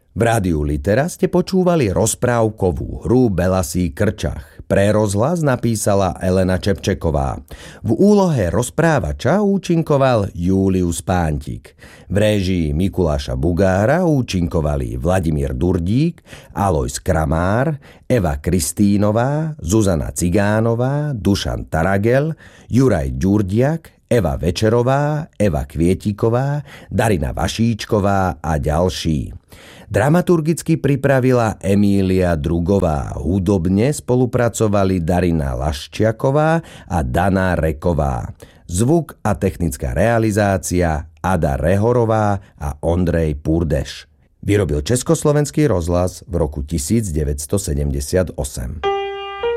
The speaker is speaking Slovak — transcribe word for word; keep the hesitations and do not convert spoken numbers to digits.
V rádiu Litera ste počúvali rozprávkovú hru Belasý krčach. Pre rozhlas napísala Elena Čepčeková. V úlohe rozprávača účinkoval Július Pántik. V réžii Mikuláša Bugára účinkovali Vladimír Durdík, Alojz Kramár, Eva Kristínová, Zuzana Cigánová, Dušan Taragel, Juraj Ďurdiak, Eva Večerová, Eva Kvietíková, Darina Vašíčková a ďalší. Dramaturgicky pripravila Emília Drugová. Hudobne spolupracovali Darina Laščiaková a Dana Reková. Zvuk a technická realizácia Ada Rehorová a Ondrej Purdeš. Vyrobil Československý rozhlas v roku devätnásť sedemdesiatosem.